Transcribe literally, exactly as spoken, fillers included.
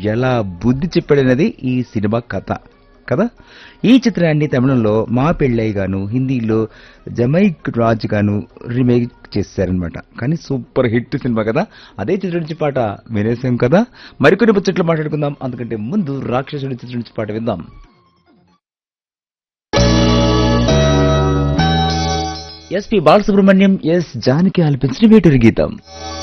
ఎలా బుద్ధి చెప్పాడనేది ఈ సినిమా కథ కదా. ఈ చిత్రాన్ని తమిళంలో మా పెళ్ళై గాను, హిందీలో జమైక్ రాజ్ గాను రీమేక్ చేశారనమాట. కానీ సూపర్ హిట్ సినిమా కదా. అదే చిత్రం నుంచి పాట వినేసాం కదా. మరికొన్ని ముచ్చట్లు మాట్లాడుకుందాం. అందుకంటే ముందు రాక్షసుడి చిత్రం నుంచి పాట విందాం. ఎస్పి బాలసుబ్రహ్మణ్యం, ఎస్ జానకి ఆలపించిన వేటూరి గీతం.